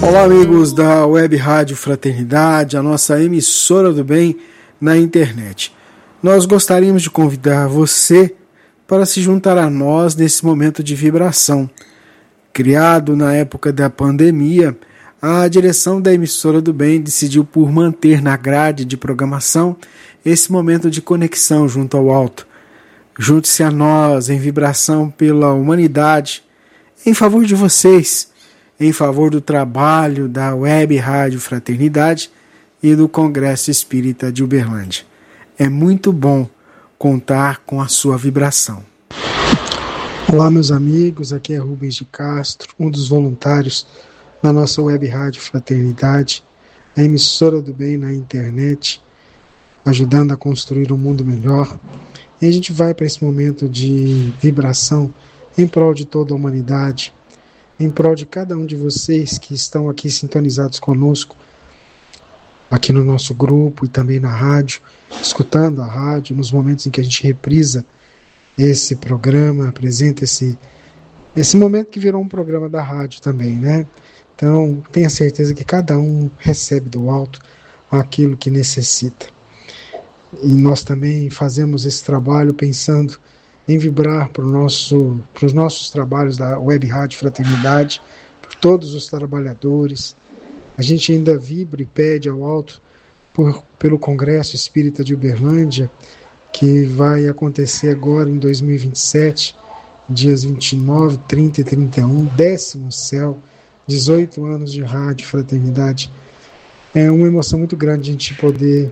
Olá, amigos da Web Rádio Fraternidade, a nossa emissora do bem na internet. Nós gostaríamos de convidar você para se juntar a nós nesse momento de vibração. Criado na época da pandemia, a direção da emissora do bem decidiu por manter na grade de programação esse momento de conexão junto ao alto. Junte-se a nós em vibração pela humanidade, em favor de vocês, em favor do trabalho da Web Rádio Fraternidade e do Congresso Espírita de Uberlândia. É muito bom contar com a sua vibração. Olá, meus amigos, aqui é Rubens de Castro, um dos voluntários na nossa Web Rádio Fraternidade, a emissora do bem na internet, ajudando a construir um mundo melhor. E a gente vai para esse momento de vibração em prol de toda a humanidade, em prol de cada um de vocês que estão aqui sintonizados conosco, aqui no nosso grupo e também na rádio, escutando a rádio, nos momentos em que a gente reprisa esse programa, apresenta esse momento que virou um programa da rádio também, né? Então, tenha certeza que cada um recebe do alto aquilo que necessita. E nós também fazemos esse trabalho pensando em vibrar para os nossos trabalhos da Web Rádio Fraternidade, por todos os trabalhadores. A gente ainda vibra e pede ao alto pelo Congresso Espírita de Uberlândia, que vai acontecer agora em 2027, dias 29, 30 e 31, 10º céu, 18 anos de Rádio Fraternidade. É uma emoção muito grande a gente poder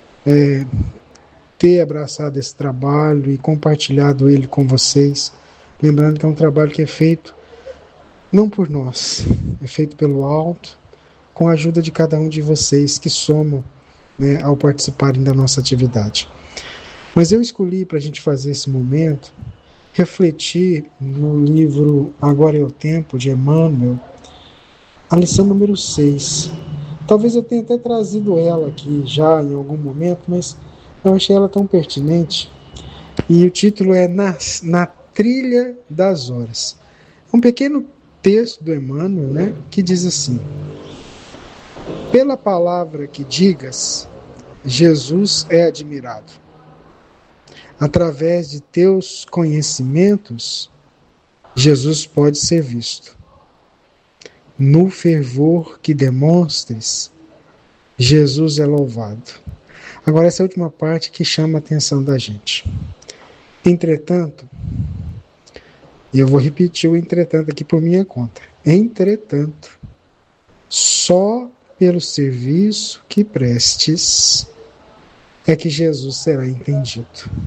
ter abraçado esse trabalho e compartilhado ele com vocês, lembrando que é um trabalho que é feito não por nós, é feito pelo alto, com a ajuda de cada um de vocês que somam, né, ao participarem da nossa atividade. Mas eu escolhi para a gente fazer esse momento refletir no livro Agora é o Tempo, de Emmanuel, a lição número 6. Talvez eu tenha até trazido ela aqui já em algum momento, mas eu achei ela tão pertinente. E o título é Na Trilha das Horas. Um pequeno texto do Emmanuel, né, que diz assim: pela palavra que digas, Jesus é admirado. Através de teus conhecimentos, Jesus pode ser visto. No fervor que demonstres, Jesus é louvado. Agora, essa é a última parte que chama a atenção da gente. Entretanto, e eu vou repetir o entretanto aqui por minha conta. Entretanto, só pelo serviço que prestes é que Jesus será entendido.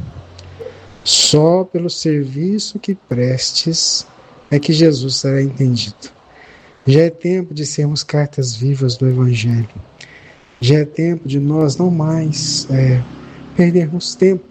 Só pelo serviço que prestes é que Jesus será entendido. Já é tempo de sermos cartas vivas do Evangelho. Já é tempo de nós não mais perdermos tempo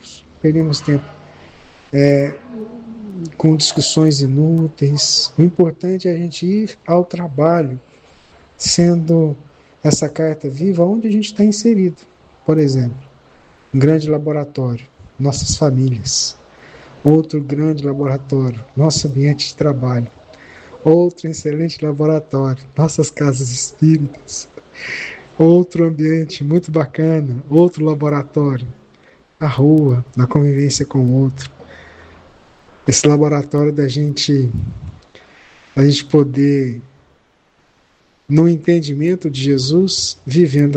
com discussões inúteis. O importante é a gente ir ao trabalho, sendo essa carta viva onde a gente está inserido. Por exemplo, um grande laboratório, nossas famílias. Outro grande laboratório, nosso ambiente de trabalho. Outro excelente laboratório, nossas casas espíritas. Outro ambiente muito bacana, outro laboratório, a rua, na convivência com o outro. Esse laboratório da gente poder, no entendimento de Jesus, vivendo